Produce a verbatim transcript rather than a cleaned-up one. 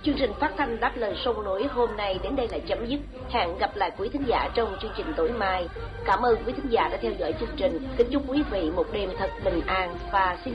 Chương trình phát thanh Đáp Lời Sông Núi hôm nay đến đây là chấm dứt. Hẹn gặp lại quý thính giả trong chương trình tối mai. Cảm ơn quý thính giả đã theo dõi chương trình. Kính chúc quý vị một đêm thật bình an và xin